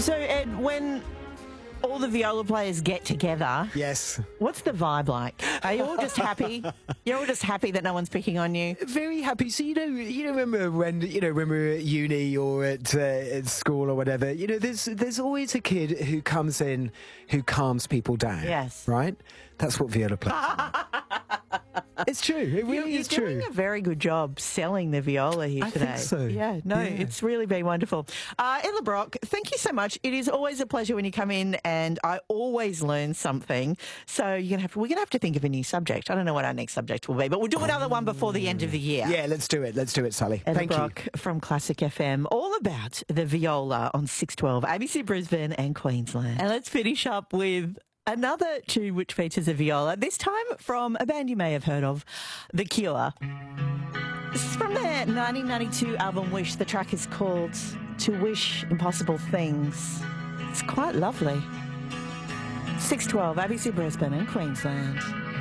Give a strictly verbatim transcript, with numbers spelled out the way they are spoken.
So, Ed, when all the viola players get together, Yes. what's the vibe like? Are you all just happy? You're all just happy that no one's picking on you? Very happy. So you know, you know, remember when you know when we were at uni or at, uh, at school or whatever. You know, there's there's always a kid who comes in who calms people down. Yes. Right. That's what viola players are. It's true. It really You're, you're is true. doing a very good job selling the viola here I today. think so. Yeah, no, Yeah. it's really been wonderful. Uh, Ella Brock, thank you so much. It is always a pleasure when you come in, and I always learn something. So you're gonna have, we're going to have to think of a new subject. I don't know what our next subject will be, but we'll do another one before the end of the year. Yeah, let's do it. Let's do it, Sally. Ella Thank Brock you. from Classic F M, all about the viola on six twelve, A B C Brisbane and Queensland. And let's finish up with another tune which features a viola, this time from a band you may have heard of, The Cure. This is from their nineteen ninety-two album Wish. The track is called To Wish Impossible Things. It's quite lovely. six twelve, A B C Brisbane and Queensland.